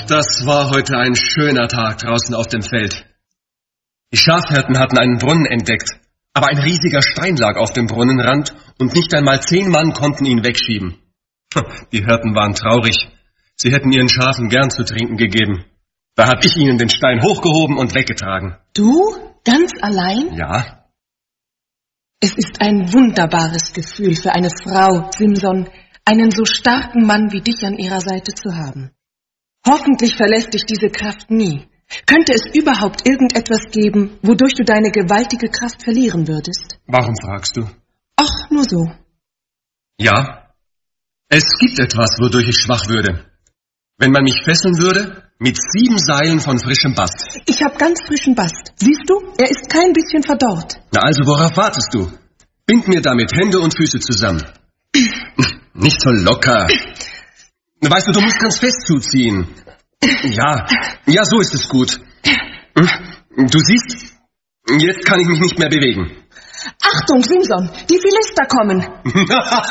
das war heute ein schöner Tag draußen auf dem Feld. Die Schafhirten hatten einen Brunnen entdeckt, aber ein riesiger Stein lag auf dem Brunnenrand und nicht einmal 10 Mann konnten ihn wegschieben. Die Hirten waren traurig. Sie hätten ihren Schafen gern zu trinken gegeben. Da hab ich ihnen den Stein hochgehoben und weggetragen. Du? Ganz allein? Ja. Es ist ein wunderbares Gefühl für eine Frau, Simson, einen so starken Mann wie dich an ihrer Seite zu haben. Hoffentlich verlässt dich diese Kraft nie. Könnte es überhaupt irgendetwas geben, wodurch du deine gewaltige Kraft verlieren würdest? Warum fragst du? Ach, nur so. Ja, es gibt etwas, wodurch ich schwach würde. Wenn man mich fesseln würde, mit 7 Seilen von frischem Bast. Ich habe ganz frischen Bast. Siehst du, er ist kein bisschen verdorrt. Na also, worauf wartest du? Bind mir damit Hände und Füße zusammen. Nicht so locker. Weißt du musst ganz fest zuziehen. Ja, so ist es gut. Du siehst, jetzt kann ich mich nicht mehr bewegen. Achtung, Simson, die Philister kommen.